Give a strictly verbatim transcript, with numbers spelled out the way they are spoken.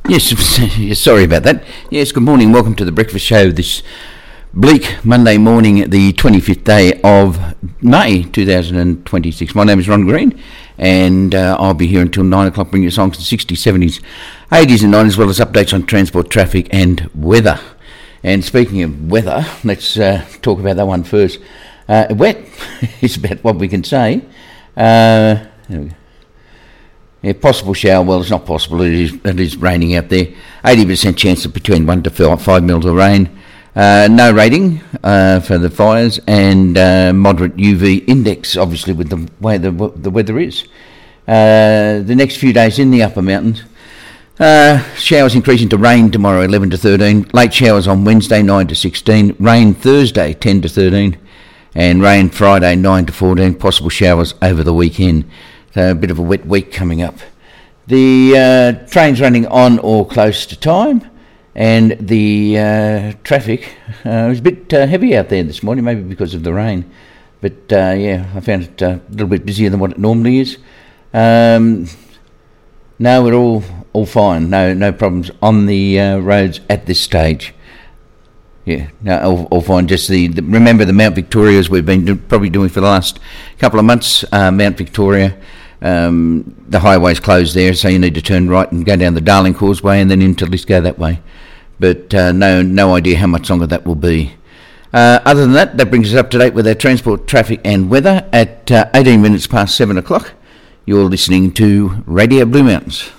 Yes, sorry about that. Yes, good morning. Welcome to the Breakfast Show this bleak Monday morning, the twenty-fifth day of May two thousand twenty-six. My name is Ron Green, and uh, I'll be here until nine o'clock bringing you songs from the sixties, seventies, eighties and nineties, as well as updates on transport, traffic and weather. And speaking of weather, let's uh, talk about that one first. Uh, wet is about what we can say. Uh, there we go. Yeah, possible shower. Well, it's not possible. It is, it is raining out there. eighty percent chance of between one to five mils of rain. Uh, no rating uh, for the fires, and uh, moderate U V index, obviously, with the way the, the weather is. Uh, the next few days in the upper mountains. Uh, showers increasing to rain tomorrow, eleven to thirteen. Late showers on Wednesday, nine to sixteen. Rain Thursday, ten to thirteen. And rain Friday, nine to fourteen. Possible showers over the weekend. So a bit of a wet week coming up. The uh, train's running on or close to time, and the uh, traffic uh, was a bit uh, heavy out there this morning, maybe because of the rain. But uh, yeah, I found it uh, a little bit busier than what it normally is. Um, no, we're all all fine. No, no problems on the uh, roads at this stage. Yeah, no, all, all fine. Just the, the remember the Mount Victorias we've been do, probably doing for the last couple of months. Uh, Mount Victoria, um, the highway's closed there, so you need to turn right and go down the Darling Causeway and then into Lithgow that way. But uh, no, no idea how much longer that will be. Uh, other than that, that brings us up to date with our transport, traffic and weather at uh, eighteen minutes past seven o'clock. You're listening to Radio Blue Mountains.